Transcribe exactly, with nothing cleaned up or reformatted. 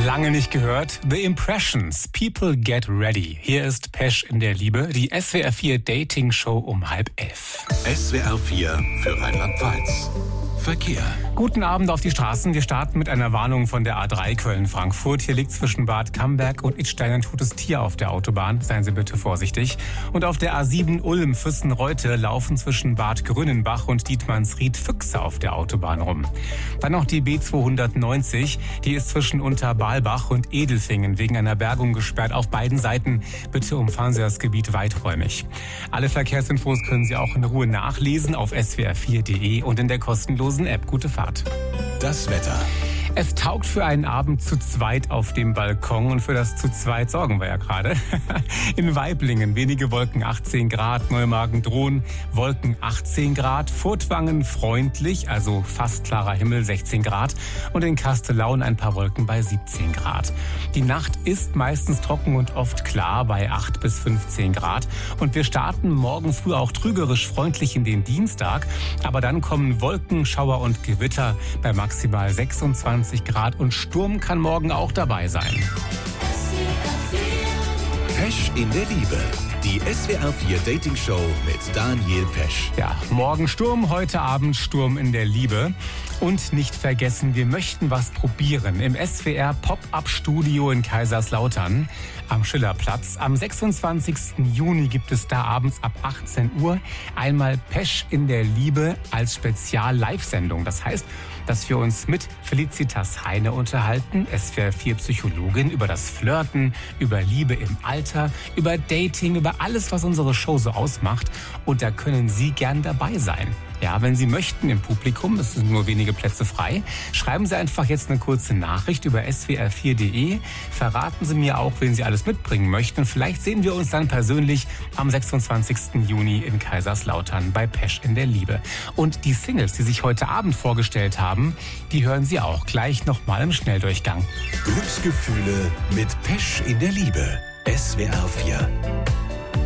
Lange nicht gehört. The Impressions. People get ready. Hier ist Pesch in der Liebe, die S W R vier Dating Show um halb elf. S W R vier für Rheinland-Pfalz. Verkehr. Guten Abend auf die Straßen. Wir starten mit einer Warnung von der A drei Köln-Frankfurt. Hier liegt zwischen Bad Camberg und Idstein ein totes Tier auf der Autobahn. Seien Sie bitte vorsichtig. Und auf der A sieben Ulm-Füssen-Reute laufen zwischen Bad Grünenbach und Dietmannsried Füchse auf der Autobahn rum. Dann noch die B zweihundertneunzig. Die ist zwischen Unterbalbach und Edelfingen wegen einer Bergung gesperrt auf beiden Seiten. Bitte umfahren Sie das Gebiet weiträumig. Alle Verkehrsinfos können Sie auch in Ruhe nachlesen auf s w r vier punkt d e und in der kostenlosen App. Gute Fahrt. Das Wetter. Es taugt für einen Abend zu zweit auf dem Balkon und für das zu zweit sorgen wir ja gerade. In Waiblingen wenige Wolken, achtzehn Grad, Neumagen-Drohn Wolken, achtzehn Grad, Furtwangen freundlich, also fast klarer Himmel, sechzehn Grad und in Kastellaun ein paar Wolken bei siebzehn Grad. Die Nacht ist meistens trocken und oft klar bei acht bis fünfzehn Grad und wir starten morgen früh auch trügerisch freundlich in den Dienstag, aber dann kommen Wolken, Schauer und Gewitter bei maximal sechsundzwanzig Grad und Sturm kann morgen auch dabei sein. Pesch in der Liebe. Die S W R vier Dating Show mit Daniel Pesch. Ja, morgen Sturm, heute Abend Sturm in der Liebe. Und nicht vergessen, wir möchten was probieren. Im S W R Pop-Up-Studio in Kaiserslautern am Schillerplatz. Am sechsundzwanzigsten Juni gibt es da abends ab achtzehn Uhr einmal Pesch in der Liebe als Spezial-Live-Sendung. Das heißt, dass wir uns mit Felicitas Heine unterhalten, S W R vier Psychologin, über das Flirten, über Liebe im Alter, über Dating, über alles, was unsere Show so ausmacht. Und da können Sie gern dabei sein. Ja, wenn Sie möchten im Publikum, es sind nur wenige Plätze frei, schreiben Sie einfach jetzt eine kurze Nachricht über s w r vier punkt d e. Verraten Sie mir auch, wen Sie alles mitbringen möchten. Und vielleicht sehen wir uns dann persönlich am sechsundzwanzigsten Juni in Kaiserslautern bei Pesch in der Liebe. Und die Singles, die sich heute Abend vorgestellt haben, die hören Sie auch gleich nochmal im Schnelldurchgang. Glücksgefühle mit Pesch in der Liebe. S W R vier.